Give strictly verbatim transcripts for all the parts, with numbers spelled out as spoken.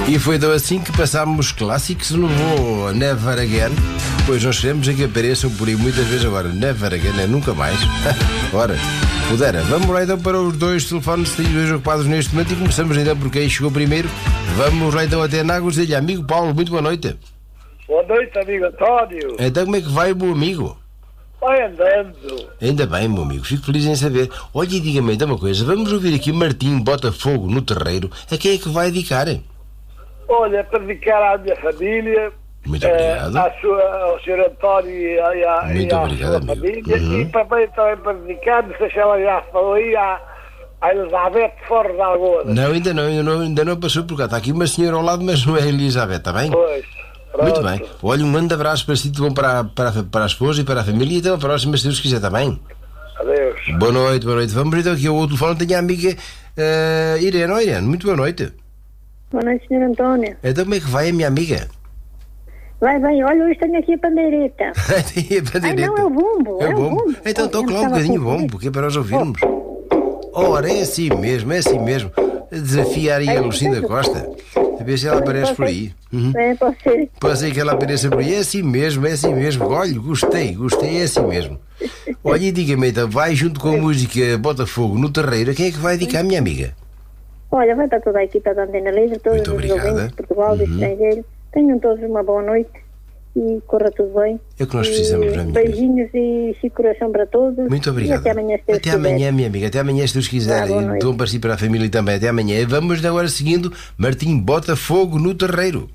E foi então assim que passámos clássicos no voo Never Again. Pois nós queremos é que apareçam por aí muitas vezes agora. Never Again é nunca mais. Ora, pudera. Vamos lá então para os dois telefones que têm dois ocupados neste momento e começamos então por quem chegou primeiro. Vamos lá então até Nágos e amigo Paulo, muito boa noite. Boa noite, amigo António. Então como é que vai, meu amigo? Vai andando. Ainda bem, meu amigo, fico feliz em saber. Olha, e diga-me então uma coisa, vamos ouvir aqui Martim Botafogo no Terreiro. A quem é que vai dedicar? Olha, para dedicar à minha família, Muito eh, obrigado. à sua, ao senhor António e à, e à, Muito e à obrigado, sua amigo. família, Uhum. e também, também para dedicar, não sei se ela já falou aí, à, à Elizabeth Forra da Lagoa. Não, ainda não, ainda não, ainda não passou por cá. Está aqui uma senhora ao lado, mas não é Elizabeth, está bem? Pois, pronto. Muito bem. Olha, um grande abraço para si, bom para, para, para a esposa e para a família e até a próxima, se Deus quiser, está bem? Adeus. Boa noite, boa noite. Vamos então aqui ao outro telefone, tenho a amiga uh, Irene. Oh, Irene, muito boa noite. Boa noite, senhor António. Então como é que vai a minha amiga? Vai, vai, olha, hoje tenho aqui a pandeireta. Tem a bandeireta. Ai, não, é o bombo, É é o o bombo. bombo. Então Oh, toca eu lá um estava bocadinho a o bombo, que é para nós ouvirmos. Ora, é assim mesmo, é assim mesmo. Desafia a Ariel Lucinda Costa. A ver se ela aparece por aí. Uhum. É, pode ser. Pode ser que ela apareça por aí. É assim mesmo, é assim mesmo. Olha, gostei, gostei, é assim mesmo. Olha, e diga-me então, vai junto com a música Botafogo no Terreiro, a quem é que vai dedicar a minha amiga? Olha, vai para toda a equipa da Antena Livre, todos Muito os obrigada. ouvintes de Portugal, do Uhum. estrangeiro. Tenham todos uma boa noite e corra tudo bem. É o que nós precisamos, E não é, minha amiga? beijinhos e chico coração para todos. Muito obrigado. E até amanhã, se Deus Até quiser. amanhã, minha amiga. Até amanhã, se Deus quiser. Ah, boa E noite. dou um para si e para a família também. Até amanhã. Vamos agora seguindo Martim Botafogo no Terreiro.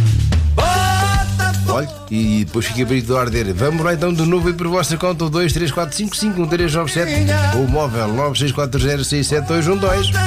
Olha, e depois fica abrido do arder. Vamos lá então de novo e por vossa conta o dois três quatro cinco cinco um três nove sete ou o móvel nove seis quatro zero seis sete dois um dois.